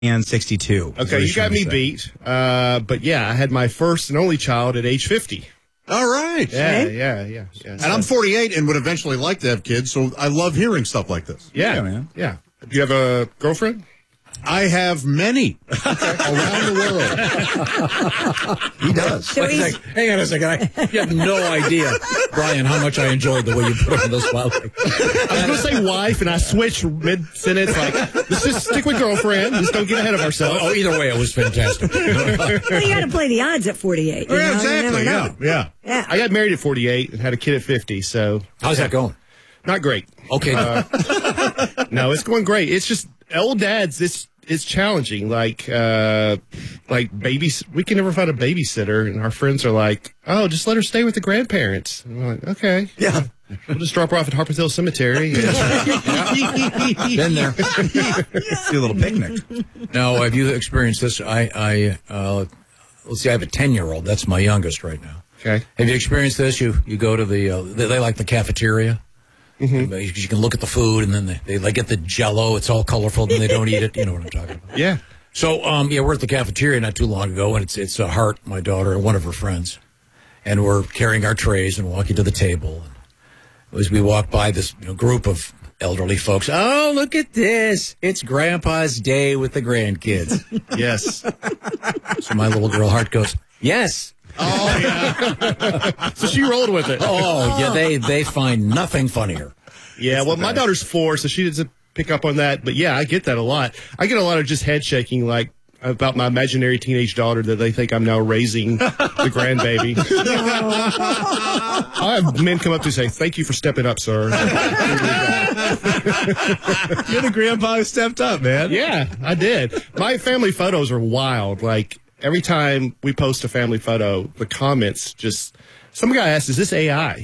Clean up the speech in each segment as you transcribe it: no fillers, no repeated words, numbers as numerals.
and 62. Okay, you got me beat. But yeah, I had my first and only child at age 50. All right. Yeah. And I'm 48 and would eventually like to have kids, so I love hearing stuff like this. Yeah, man. Yeah. Do you have a girlfriend? I have many around the world. He does. So he's, Hang on a second. You have no idea, Brian, how much I enjoyed the way you put on this file. I was going to say wife, and I switched mid-sentence. Like, let's just stick with girlfriend. Just don't get ahead of ourselves. Oh, either way, it was fantastic. well, you got to play the odds at 48. You know? You Exactly. never know. Yeah. I got married at 48 and had a kid at 50, so How's that going? not great. Okay. No, it's going great. It's just old dads. It's challenging. Like babies. We can never find a babysitter, and our friends are like, "Oh, just let her stay with the grandparents." And we're like, "Okay, Yeah. we'll just drop her off at Harpeth Hill Cemetery." Been there. Do a little picnic. Now, have you experienced this? Let's see, I have a 10-year-old. That's my youngest right now. Okay. Have you experienced this? You go to they like the cafeteria. Mm-hmm. You can look at the food, and then they get the Jell-O. It's all colorful, and they don't eat it. You know what I'm talking about? Yeah. So, we're at the cafeteria not too long ago, and it's Hart, my daughter, and one of her friends, and we're carrying our trays and walking to the table. And as we walk by this group of elderly folks, oh, look at this! It's Grandpa's day with the grandkids. Yes. So my little girl Hart goes, yes. Oh yeah. So she rolled with it. Oh yeah, they find nothing funnier. Yeah. Well, my daughter's 4, so she doesn't pick up on that. But yeah, I get that a lot. I get a lot of just head shaking, like about my imaginary teenage daughter that they think I'm now raising the grandbaby. I have men come up to say, "Thank you for stepping up, sir." You're the grandpa who stepped up, man. Yeah, I did. My family photos are wild. Like every time we post a family photo, the comments just. Some guy asked, "Is this AI?"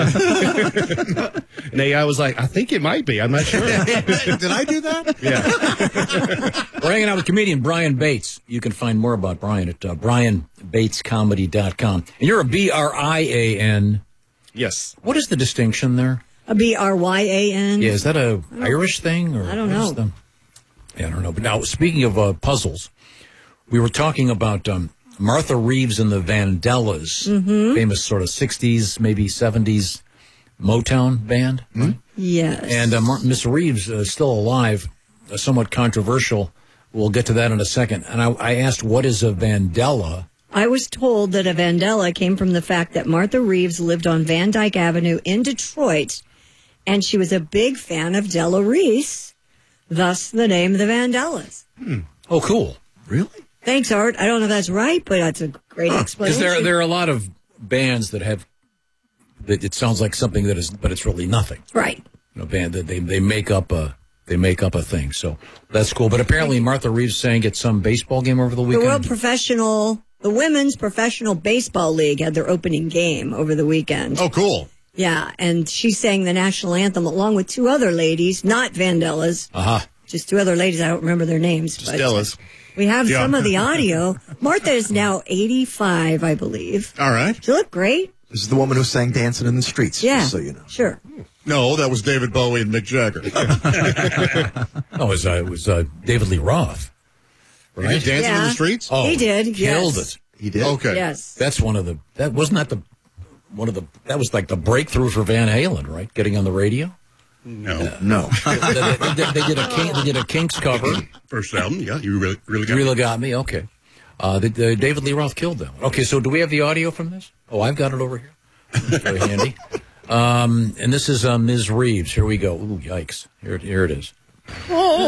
And AI was like, "I think it might be. I'm not sure." Did I do that? Yeah. We're hanging out with comedian Brian Bates. You can find more about Brian at brianbatescomedy.com. And you're a B-R-I-A-N. Yes. What is the distinction there? A B-R-Y-A-N. Yeah, is that a Irish thing? Or I don't know. I don't know. But now, speaking of puzzles, we were talking about Martha Reeves and the Vandellas, famous sort of 60s, maybe 70s Motown band. Right? Yes. And Miss Reeves is still alive, somewhat controversial. We'll get to that in a second. And I asked, what is a Vandella? I was told that a Vandella came from the fact that Martha Reeves lived on Van Dyke Avenue in Detroit, and she was a big fan of Della Reese, thus the name the Vandellas. Oh, cool. Really? Thanks, Art. I don't know if that's right, but that's a great explanation. Because there are a lot of bands that have, that it sounds like something that is, but it's really nothing. Right. Band that they make up a thing. So that's cool. But apparently Martha Reeves sang at some baseball game over the weekend. The Women's Professional Baseball League had their opening game over the weekend. Oh, cool. Yeah, and she sang the national anthem along with 2 other ladies, not Vandellas. Just 2 other ladies. I don't remember their names. Just Dellas. We have some of the audio. Martha is now 85, I believe. All right. She looked great. This is the woman who sang Dancing in the Streets, Yeah, just so you know. Sure. No, that was David Bowie and Mick Jagger. No, it was David Lee Roth. Right? He did Dancing in the Streets? Oh, he did. Killed Yes. it. He did? Okay. Yes. That's that was like the breakthrough for Van Halen, right? Getting on the radio. No. They did a Kinks cover. First album, yeah. You really got You really got me. Okay. David Lee Roth killed them. Okay, so do we have the audio from this? Oh, I've got it over here. Very handy. And this is Ms. Reeves. Here we go. Ooh, yikes. Here it is.